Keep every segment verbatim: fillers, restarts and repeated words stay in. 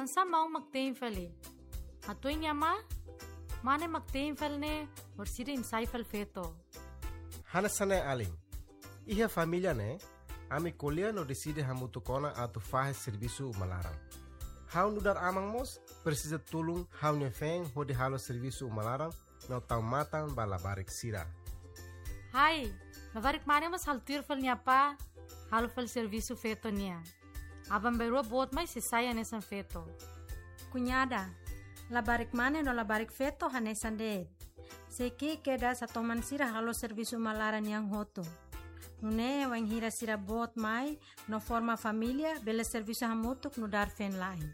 Kansa mau magtein fali. Hatoy niya ma? Mane magtein fal ne, or sira insay fal feto. Hanasane aling. Iha família ne, ami kolia no decide hamutu kona atu fahe serviço malaram. Hau nudar amang mos, precisa tulung hau ne feng hodi halo serviço malaram no tau matan bala barik sira. Hai, labarik mane mas haltir fal niya pa, halo fal serviço feto niya. Abang baru bot mai sisaya nesan feto. Cunhada, labarik mane no labarik feto hanesan de. Seki queda sa toman sira halo serviço malaran yang hoto. Nune wang hira sira bot mai no forma família bela serviço hamutuk no dar fen lain.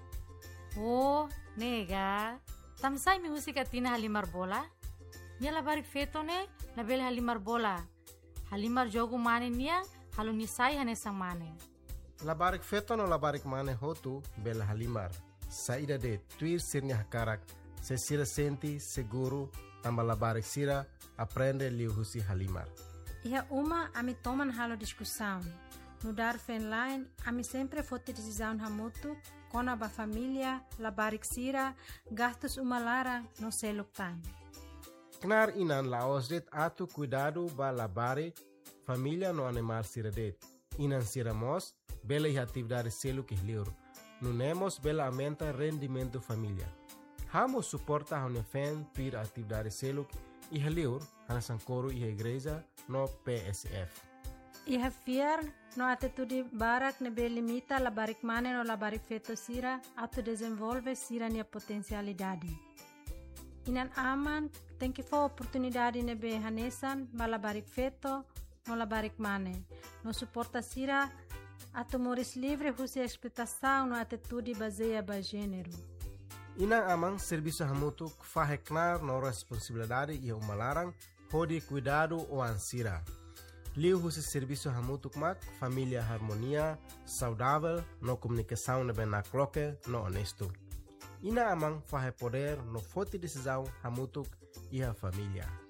Oh, nega. Tamsay mi musika tina halimar bola? Nia labarik feto ne na bela halimar bola. Halimar jogo mane nia halo nisay hanesang mane. Labarik feto no labarik mane hotu bela halimar. Saída de tuir sirnya hakarak, se sira senti seguro tamba labarik sira aprende liu husi halimar. Iha uma ami toman halo discussão. No dar fen line, ami sempre fote decisão hamutu, kona ba família, labarik sira, gastos umalara no seluktan. Knar inan laosdet atu cuidado ba labari, família no animal sira det. Inan sira mos, bela iha atividade seluk ihliur. Nunemos bela aumenta rendimento família. Hamo suporta hone fen tuir atividade seluk ihliur, hanasan coro iha igreja no P S F. Iha fiar no atitude barak ne be limita labarik mane no labarik feto sira atu desenvolve sira nia potencialidade. Inan aman tem que for oportunidade ne be hanesan ba labarik feto no labarik mane. No suporta sira atu moris livre husi explotação no atitude baseia ba gênero. Inang amang serviço hamutuk faheknar no responsabilidade e umalarang hodi cuidado o ansira. Liu husi serviço hamutuk mak família harmonia, saudável, no comunicação ne ben nakloke, no honesto. Ina amang fahe poder no forte decisão hamutuk e a família.